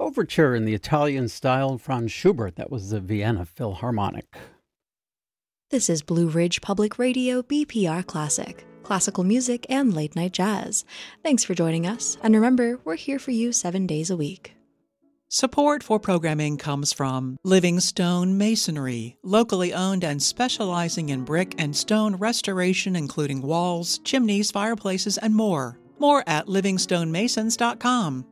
overture in the Italian style Franz Schubert. That was the Vienna Philharmonic. This is Blue Ridge Public Radio BPR Classic, classical music and late night jazz. Thanks for joining us, and remember, we're here for you 7 days a week. Support for programming comes from Livingstone Masonry, locally owned and specializing in brick and stone restoration, including walls, chimneys, fireplaces, and more. More at livingstonemasons.com.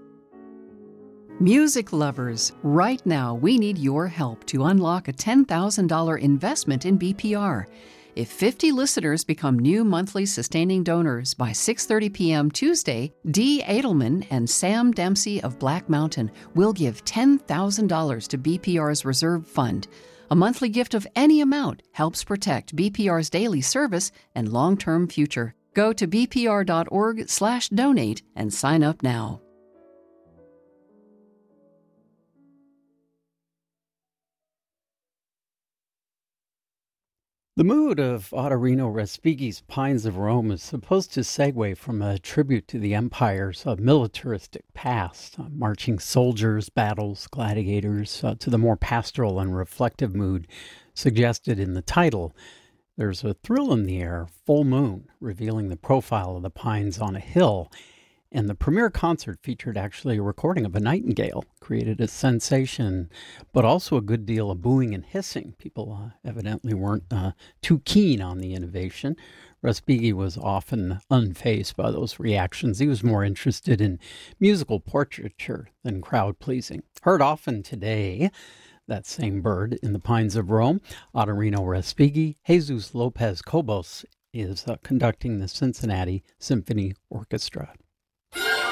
Music lovers, right now we need your help to unlock a $10,000 investment in BPR. If 50 listeners become new monthly sustaining donors by 6:30 p.m. Tuesday, Dee Edelman and Sam Dempsey of Black Mountain will give $10,000 to BPR's reserve fund. A monthly gift of any amount helps protect BPR's daily service and long-term future. Go to bpr.org/donate and sign up now. The mood of Ottorino Respighi's Pines of Rome is supposed to segue from a tribute to the empire's militaristic past, marching soldiers, battles, gladiators, to the more pastoral and reflective mood suggested in the title. There's a thrill in the air, full moon, revealing the profile of the pines on a hill. And the premiere concert featured actually a recording of a nightingale, created a sensation, but also a good deal of booing and hissing. People evidently weren't too keen on the innovation. Respighi was often unfazed by those reactions. He was more interested in musical portraiture than crowd-pleasing. Heard often today, that same bird in the Pines of Rome, Ottorino Respighi. Jesus Lopez Cobos is conducting the Cincinnati Symphony Orchestra.